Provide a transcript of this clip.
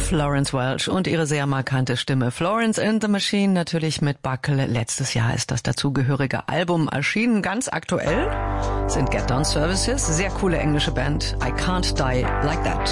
Florence Welch und ihre sehr markante Stimme. Florence and the Machine, natürlich mit Buckle. Letztes Jahr ist das dazugehörige Album erschienen. Ganz aktuell sind Get Down Services, sehr coole englische Band. I Can't Die Like That.